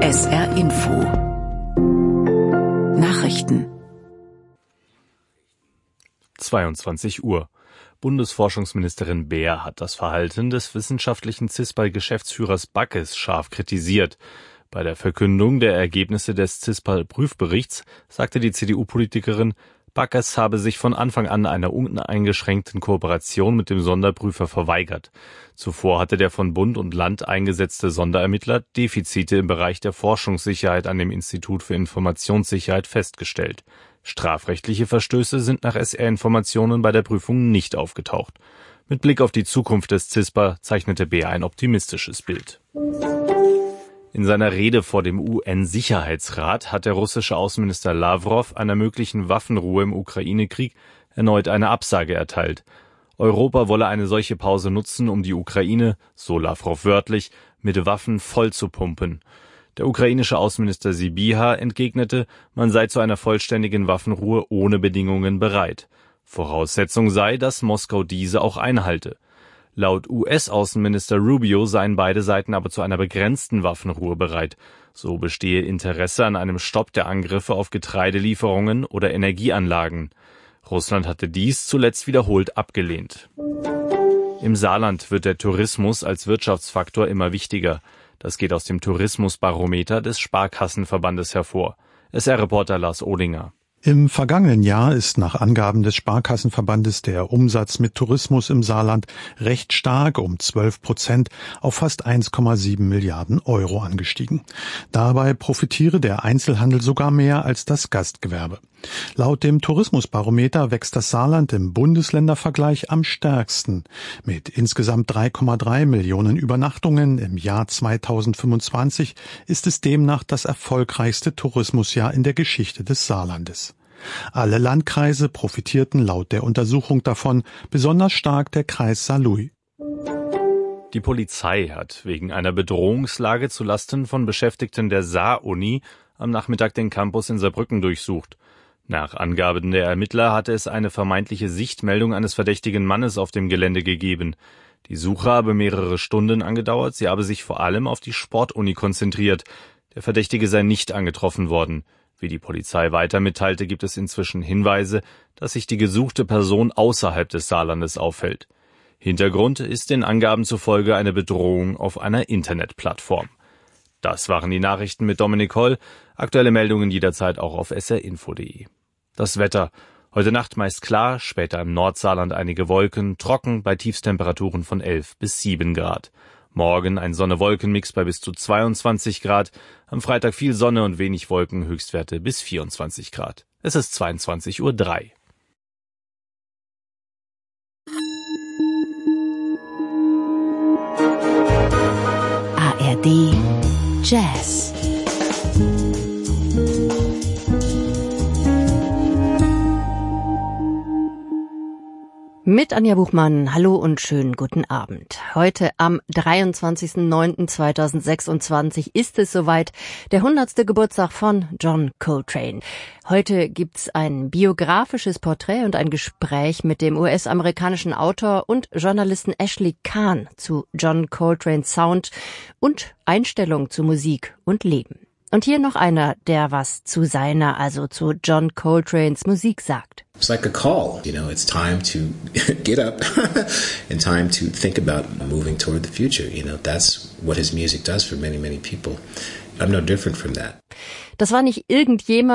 SR Info Nachrichten 22 Uhr. Bundesforschungsministerin Beer hat das Verhalten des wissenschaftlichen CISPAL-Geschäftsführers Backes scharf kritisiert. Bei der Verkündung der Ergebnisse des CISPAL-Prüfberichts sagte die CDU-Politikerin, Backes habe sich von Anfang an einer uneingeschränkten Kooperation mit dem Sonderprüfer verweigert. Zuvor hatte der von Bund und Land eingesetzte Sonderermittler Defizite im Bereich der Forschungssicherheit an dem Institut für Informationssicherheit festgestellt. Strafrechtliche Verstöße sind nach SR-Informationen bei der Prüfung nicht aufgetaucht. Mit Blick auf die Zukunft des CISPA zeichnete Beer ein optimistisches Bild. In seiner Rede vor dem UN-Sicherheitsrat hat der russische Außenminister Lawrow einer möglichen Waffenruhe im Ukraine-Krieg erneut eine Absage erteilt. Europa wolle eine solche Pause nutzen, um die Ukraine, so Lawrow wörtlich, mit Waffen vollzupumpen. Der ukrainische Außenminister Sybiha entgegnete, man sei zu einer vollständigen Waffenruhe ohne Bedingungen bereit. Voraussetzung sei, dass Moskau diese auch einhalte. Laut US-Außenminister Rubio seien beide Seiten aber zu einer begrenzten Waffenruhe bereit. So bestehe Interesse an einem Stopp der Angriffe auf Getreidelieferungen oder Energieanlagen. Russland hatte dies zuletzt wiederholt abgelehnt. Im Saarland wird der Tourismus als Wirtschaftsfaktor immer wichtiger. Das geht aus dem Tourismusbarometer des Sparkassenverbandes hervor. SR-Reporter Lars Ohlinger. Im vergangenen Jahr ist nach Angaben des Sparkassenverbandes der Umsatz mit Tourismus im Saarland recht stark um 12% auf fast 1,7 Milliarden Euro angestiegen. Dabei profitiere der Einzelhandel sogar mehr als das Gastgewerbe. Laut dem Tourismusbarometer wächst das Saarland im Bundesländervergleich am stärksten. Mit insgesamt 3,3 Millionen Übernachtungen im Jahr 2025 ist es demnach das erfolgreichste Tourismusjahr in der Geschichte des Saarlandes. Alle Landkreise profitierten laut der Untersuchung davon, besonders stark der Kreis Saarlouis. Die Polizei hat wegen einer Bedrohungslage zulasten von Beschäftigten der Saar-Uni am Nachmittag den Campus in Saarbrücken durchsucht. Nach Angaben der Ermittler hatte es eine vermeintliche Sichtmeldung eines verdächtigen Mannes auf dem Gelände gegeben. Die Suche habe mehrere Stunden angedauert, sie habe sich vor allem auf die Sportuni konzentriert. Der Verdächtige sei nicht angetroffen worden. Wie die Polizei weiter mitteilte, gibt es inzwischen Hinweise, dass sich die gesuchte Person außerhalb des Saarlandes aufhält. Hintergrund ist den Angaben zufolge eine Bedrohung auf einer Internetplattform. Das waren die Nachrichten mit Dominik Holl. Aktuelle Meldungen jederzeit auch auf srinfo.de. Das Wetter. Heute Nacht meist klar, später im Nordsaarland einige Wolken, trocken bei Tiefstemperaturen von 11 bis 7 Grad. Morgen ein Sonne-Wolken-Mix bei bis zu 22 Grad. Am Freitag viel Sonne und wenig Wolken, Höchstwerte bis 24 Grad. Es ist 22:03 Uhr. ARD Jazz. Mit Anja Buchmann, hallo und schönen guten Abend. Heute am 23.09.2026 ist es soweit, der 100. Geburtstag von John Coltrane. Heute gibt's ein biografisches Porträt und ein Gespräch mit dem US-amerikanischen Autor und Journalisten Ashley Kahn zu John Coltranes Sound und Einstellung zu Musik und Leben. Und hier noch einer, der was zu seiner, also zu John Coltranes Musik sagt. It's like a call, it's time to get up and time to think about moving toward the future. That's what his music does for many, many people. I'm no different from that. Das war nicht irgendjemand,